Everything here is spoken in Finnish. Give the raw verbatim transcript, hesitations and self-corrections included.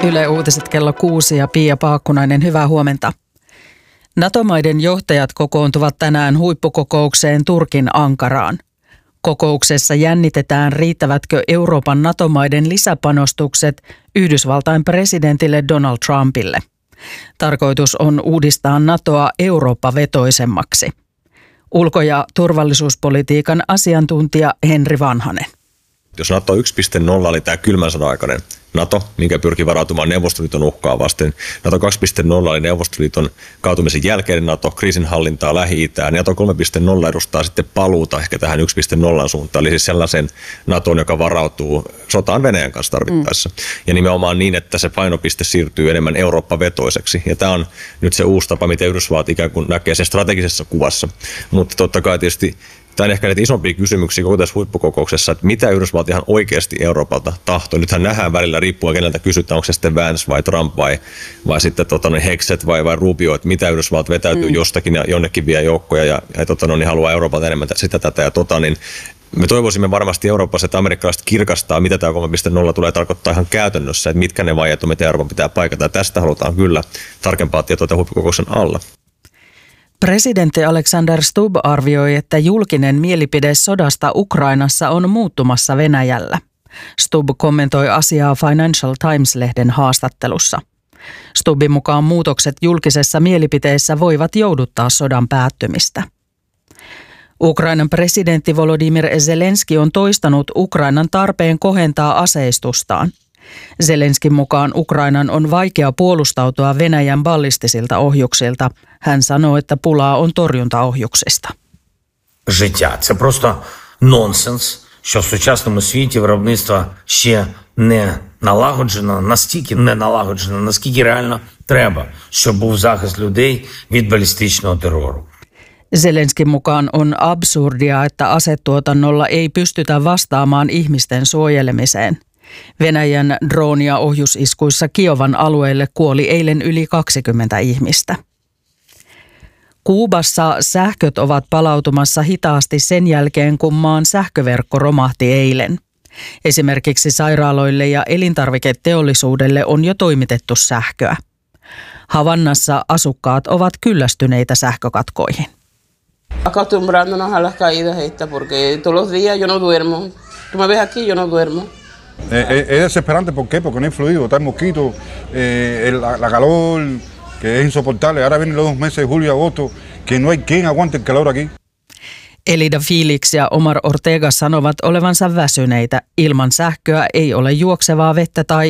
Yle Uutiset kello kuusi ja Pia Paakkunainen, hyvää huomenta. NATO-maiden johtajat kokoontuvat tänään huippukokoukseen Turkin Ankaraan. Kokouksessa jännitetään, riittävätkö Euroopan NATO-maiden lisäpanostukset Yhdysvaltain presidentille Donald Trumpille. Tarkoitus on uudistaa NATOa Eurooppa-vetoisemmaksi. Ulko- ja turvallisuuspolitiikan asiantuntija Henri Vanhanen. Jos NATO yksi piste nolla oli tämä kylmän sodan aikainen NATO, minkä pyrki varautumaan Neuvostoliiton uhkaa vasten. NATO kaksi piste nolla oli Neuvostoliiton kaatumisen jälkeinen NATO, kriisinhallintaa Lähi-Itään. NATO kolme piste nolla edustaa sitten paluuta ehkä tähän yksi piste nolla suuntaan, eli siis sellaisen NATOn, joka varautuu sotaan Venäjän kanssa tarvittaessa. Mm. Ja nimenomaan niin, että se painopiste siirtyy enemmän Eurooppa-vetoiseksi. Ja tämä on nyt se uusi tapa, miten Yhdysvallat ikään kuin näkee sen strategisessa kuvassa. Mutta totta kai tietysti tämä on ehkä näitä isompia kysymyksiä koko tässä huippukokouksessa, että mitä Yhdysvallat ihan oikeasti Euroopalta tahtoo. Nythän nähdään välillä riippuen keneltä kysytään, onko se sitten Vance vai Trump vai, vai sitten tota, no, Hexet vai, vai Rubio, että mitä Yhdysvallat vetäytyy mm. jostakin ja jonnekin vie joukkoja ja, ja tota, no, niin haluaa Euroopalta enemmän sitä tätä ja tota, niin me toivoisimme varmasti Euroopassa, että amerikkalaiset kirkastaa, mitä tämä kolme piste nolla tulee tarkoittaa ihan käytännössä, että mitkä ne vaiheet on, mitä Euroopan pitää paikata. Ja tästä halutaan kyllä tarkempaa tietoa tämän huippukokouksen alla. Presidentti Alexander Stubb arvioi, että julkinen mielipide sodasta Ukrainassa on muuttumassa Venäjällä. Stubb kommentoi asiaa Financial Times-lehden haastattelussa. Stubbin mukaan muutokset julkisessa mielipiteessä voivat jouduttaa sodan päättymistä. Ukrainan presidentti Volodymyr Zelenski on toistanut Ukrainan tarpeen kohentaa aseistustaan. Zelenskin mukaan Ukrainan on vaikea puolustautua Venäjän ballistisilta ohjuksilta. Hän sanoo, että pulaa on torjuntaohjuksista. Життя. Це просто нонсенс, що в сучасному світі виробництво ще не налагоджено, настільки не налагоджено, наскільки реально треба, щоб був захист людей від балістичного терору. Zelenskin mukaan on absurdia, että asetuotannolla ei pystytä vastaamaan ihmisten suojelemiseen. Venäjän drooni- ja ohjusiskuissa Kiovan alueelle kuoli eilen yli kaksikymmentä ihmistä. Kuubassa sähköt ovat palautumassa hitaasti sen jälkeen, kun maan sähköverkko romahti eilen. Esimerkiksi sairaaloille ja elintarviketeollisuudelle on jo toimitettu sähköä. Havannassa asukkaat ovat kyllästyneitä sähkökatkoihin. Acostumbrándonos a las caídas estas, porque todos los días yo no duermo. Tú me ves aquí, yo no duermo. Es desesperante, ¿por qué? Porque no hay fluido, está el mosquito, eh, la, la calor, que es insoportable. Ahora vienen los dos meses de julio y agosto, que no hay quien aguante el calor aquí. Elida Felix ja Omar Ortega sanovat olevansa väsyneitä. Ilman sähköä ei ole juoksevaa vettä tai